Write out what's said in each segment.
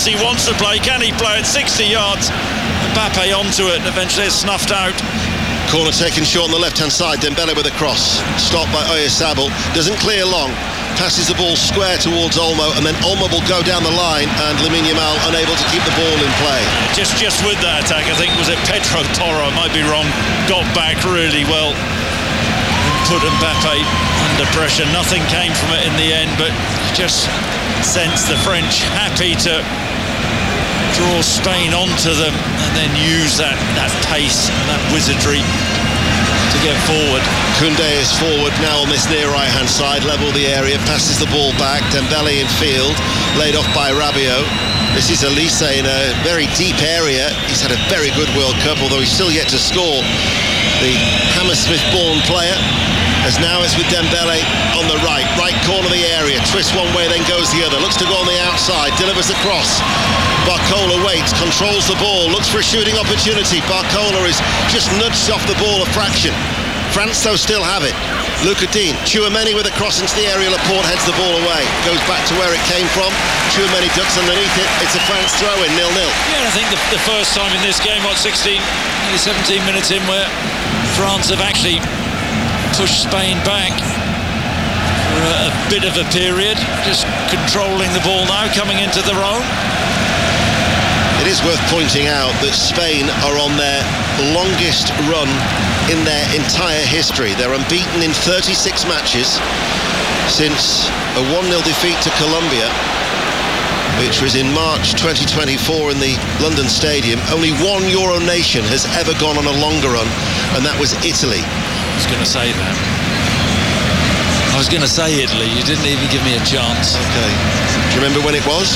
pass he wants to play. Can he play it 60 yards? Mbappe onto it, eventually it's snuffed out. Corner taken short on the left-hand side. Dembele with a cross, stopped by Oyarzabal, doesn't clear long, passes the ball square towards Olmo, and then Olmo will go down the line, and Lamine Yamal unable to keep the ball in play. Just with that attack, I think, was it Pedro Toro, I might be wrong, got back really well, put Mbappe under pressure. Nothing came from it in the end, but just sense the French happy to draw Spain onto them and then use that pace and that wizardry to get forward. Koundé is forward now on this near right-hand side, level the area, passes the ball back. Dembele in field, laid off by Rabiot. This is Elise in a very deep area. He's had a very good World Cup, although he's still yet to score. The Hammersmith-born player, as now it's with Dembele on the right corner of the area, twists one way, then goes the other, looks to go on the outside, delivers the cross. Barcola waits, controls the ball, looks for a shooting opportunity. Barcola is just nudged off the ball a fraction. France though still have it. Lucas Digne, Tchouaméni with a cross into the area, Laporte heads the ball away, goes back to where it came from. Tchouaméni ducks underneath it, it's a France throw-in, 0-0. Yeah, I think the first time in this game, 17 minutes in, where France have actually pushed Spain back for a bit of a period, just controlling the ball now, coming into their own. It is worth pointing out that Spain are on their longest run in their entire history. They're unbeaten in 36 matches since a 1-0 defeat to Colombia, which was in March 2024 in the London Stadium. Only one Euro nation has ever gone on a longer run, and that was Italy. I was going to say that. I was going to say Italy. You didn't even give me a chance. Okay. Do you remember when it was?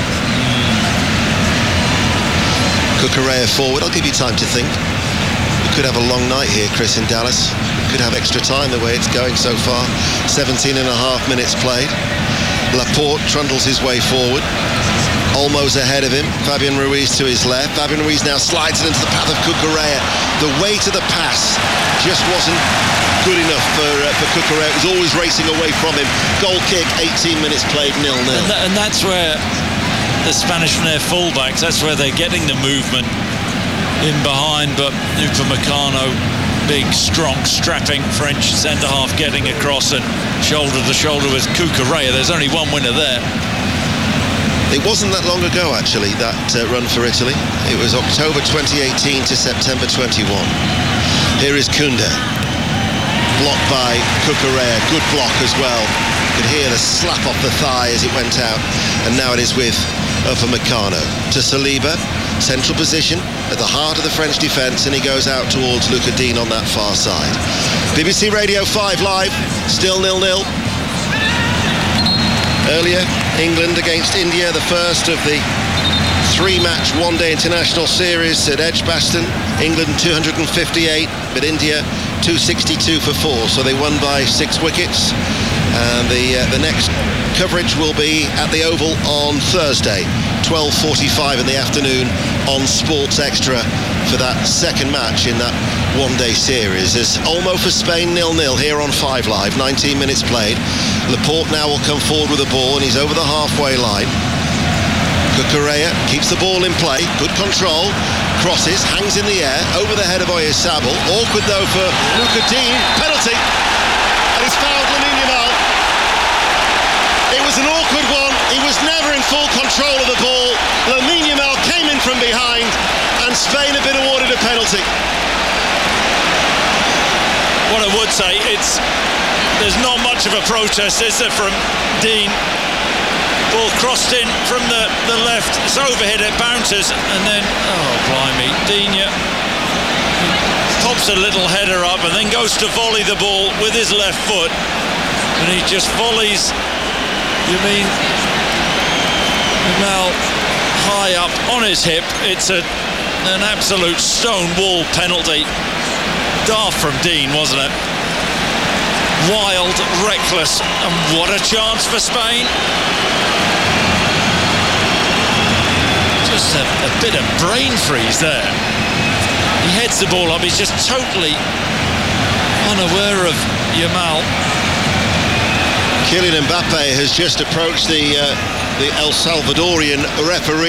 Cucurella forward. I'll give you time to think. We could have a long night here, Chris, in Dallas. We could have extra time the way it's going so far. 17 and a half minutes played. Laporte trundles his way forward. Olmo's ahead of him. Fabian Ruiz to his left. Fabian Ruiz now slides it into the path of Cucurella. The weight of the pass just wasn't good enough for Cucurella. It was always racing away from him. Goal kick, 18 minutes played, 0-0. And that's where the Spanish from their fullbacks, that's where they're getting the movement in behind. But Upamecano, big, strong, strapping French centre-half getting across and shoulder to shoulder with Cucurella. There's only one winner there. It wasn't that long ago, actually, that run for Italy. It was October 2018 to September 21. Here is Koundé, blocked by Cucurella. Good block as well. You could hear the slap off the thigh as it went out. And now it is with Upamecano to Saliba, central position at the heart of the French defence, and he goes out towards Lucas Digne on that far side. BBC Radio 5 Live, still 0-0. Earlier, England against India, the first of the three-match one-day international series at Edgbaston. England 258, but India 262 for 4, so they won by 6 wickets. And the next coverage will be at the Oval on Thursday, 12:45 in the afternoon on Sports Extra for that second match in that one-day series. As Olmo for Spain 0-0 here on 5 Live, 19 minutes played. Laporte now will come forward with the ball, and he's over the halfway line. Cucurella keeps the ball in play, good control, crosses, hangs in the air, over the head of Oyarzabal. Awkward though for Lucas Digne, penalty, and he's fouled Lamine Yamal. It was an awkward one, he was never in full control of the ball. Lamine Yamal came in from behind, and Spain have been awarded a penalty. What I would say, there's not much of a protest, is there, from Digne? Ball crossed in from the left, it's overhead, it bounces, and then, oh blimey, Digne pops a little header up and then goes to volley the ball with his left foot, and he just volleys, Yamal high up on his hip. It's an absolute stone wall penalty. Daft from Digne, wasn't it? Wild, reckless, and what a chance for Spain. Just a bit of brain freeze there. He heads the ball up, he's just totally unaware of Yamal. Kylian Mbappe has just approached the El Salvadorian referee.